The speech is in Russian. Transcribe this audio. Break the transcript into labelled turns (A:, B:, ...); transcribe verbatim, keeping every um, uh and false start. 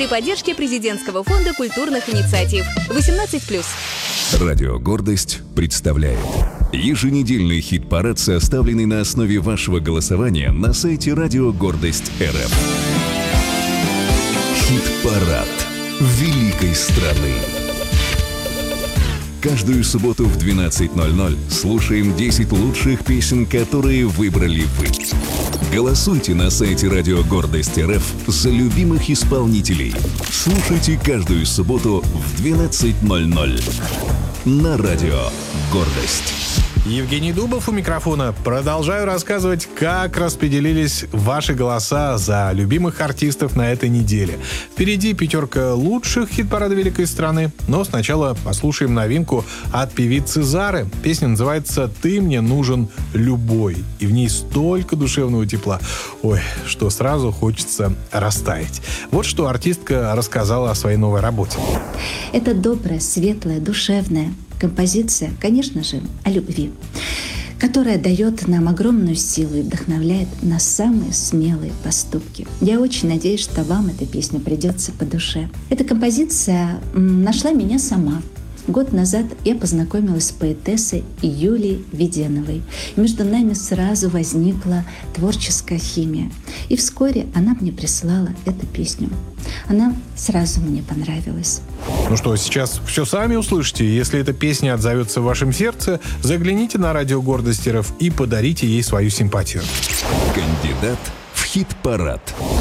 A: при поддержке Президентского фонда культурных инициатив. восемнадцать плюс.
B: Радио «Гордость» представляет еженедельный хит-парад, составленный на основе вашего голосования на сайте Радио Гордость эр эф. Хит-парад великой страны. Каждую субботу в двенадцать ноль ноль слушаем десять лучших песен, которые выбрали вы. Голосуйте на сайте Радио Гордость эр эф за любимых исполнителей. Слушайте каждую субботу в двенадцать ноль ноль на Радио Гордость.
C: Евгений Дубов у микрофона. Продолжаю рассказывать, как распределились ваши голоса за любимых артистов на этой неделе. Впереди пятерка лучших хит-парада великой страны. Но сначала послушаем новинку от певицы Зары. Песня называется «Ты мне нужен любой». И в ней столько душевного тепла. Ой, что сразу хочется растаять. Вот что артистка рассказала о своей новой работе.
D: Это добрая, светлая, душевная композиция, конечно же, о любви, которая дает нам огромную силу и вдохновляет на самые смелые поступки. Я очень надеюсь, что вам эта песня придется по душе. Эта композиция нашла меня сама. Год назад я познакомилась с поэтессой Юлией Веденовой. Между нами сразу возникла творческая химия. И вскоре она мне прислала эту песню. Она сразу мне понравилась.
C: Ну что, сейчас все сами услышите. Если эта песня отзовется в вашем сердце, загляните на Радио Гордость эр эф и подарите ей свою симпатию.
B: Кандидат в хит-парад.